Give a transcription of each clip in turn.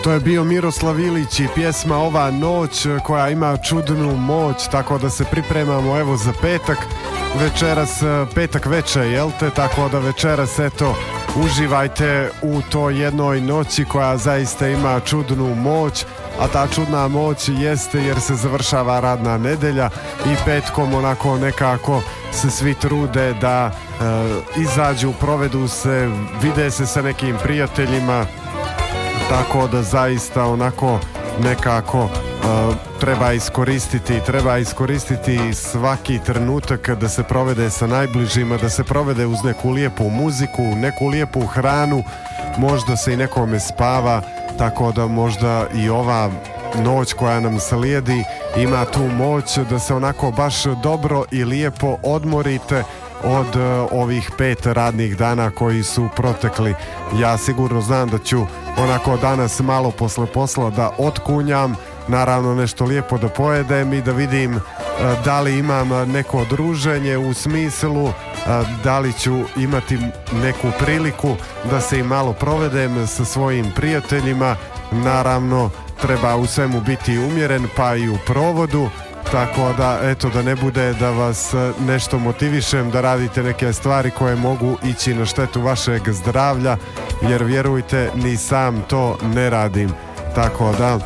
To je bio Miroslav Ilić i pjesma Ova noć koja ima čudnu moć, tako da se pripremamo evo za petak. Večeras petak veče, jel te? Tako da večeras eto uživajte u toj jednoj noći koja zaista ima čudnu moć, a ta čudna moć jeste jer se završava radna nedelja i petkom onako nekako se svi trude da izađu, provedu se, vide se sa nekim prijateljima, tako da zaista onako nekako treba iskoristiti svaki trenutak da se provede sa najbližima, da se provede uz neku lijepu muziku, neku lijepu hranu, možda se i nekome spava, tako da možda i ova noć koja nam slijedi ima tu moć da se onako baš dobro i lijepo odmorite od ovih 5 radnih dana koji su protekli. Ja sigurno znam da ću onako danas malo posle posla da otkunjam, naravno nešto lijepo da pojedem i da vidim da li imam neko druženje, u smislu da li ću imati neku priliku da se i malo provedem sa svojim prijateljima. Naravno treba u svemu biti umjeren, pa i u provodu, tako da eto, da ne bude da vas nešto motivišem da radite neke stvari koje mogu ići na štetu vašeg zdravlja, jer vjerujte, ni sam to ne radim. Tako da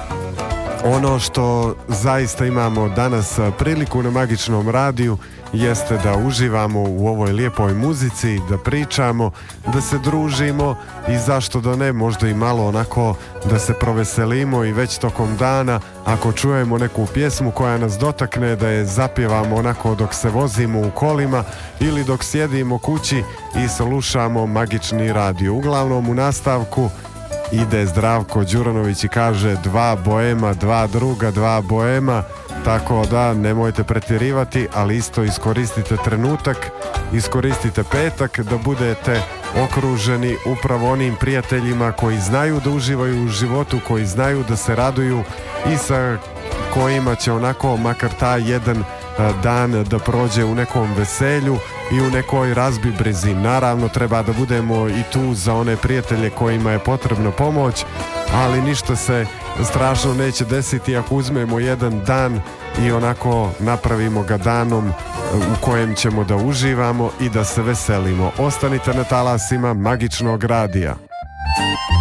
ono što zaista imamo danas priliku na Magičnom radiju jeste da uživamo u ovoj lijepoj muzici, da pričamo, da se družimo i zašto da ne, možda i malo onako da se proveselimo i već tokom dana ako čujemo neku pjesmu koja nas dotakne da je zapjevamo onako dok se vozimo u kolima ili dok sjedimo kući i slušamo Magični radio. Uglavnom u nastavku ide Zdravko Đuranović i kaže 2 boema, 2 druga, 2 boema, tako da nemojte pretjerivati, ali isto iskoristite trenutak, iskoristite petak da budete okruženi upravo onim prijateljima koji znaju da uživaju u životu, koji znaju da se raduju i sa kojima će onako makar taj jedan dan da prođe u nekom veselju i u nekoj razbibrizi. Naravno treba da budemo i tu za one prijatelje kojima je potrebna pomoć, ali ništa se strašno neće desiti ako uzmemo jedan dan i onako napravimo ga danom u kojem ćemo da uživamo i da se veselimo. Ostanite na talasima Magičnog radija.